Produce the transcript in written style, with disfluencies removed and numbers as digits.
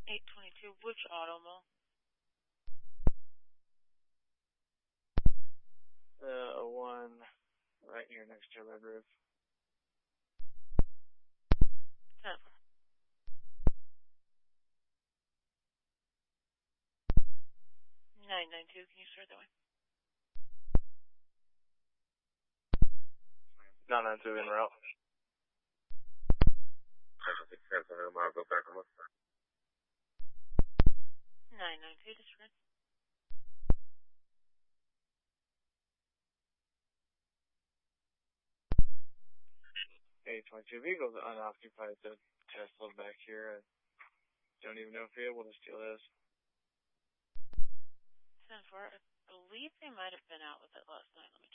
822, which Automo? The one right here next to Red Roof. 992, can you start that way? 992 en route. Go back on 992, disregard. A22 vehicles unoccupied the Tesla back here. I don't even know if you're able to steal this. 10-4, I believe they might have been out with it last night. Let me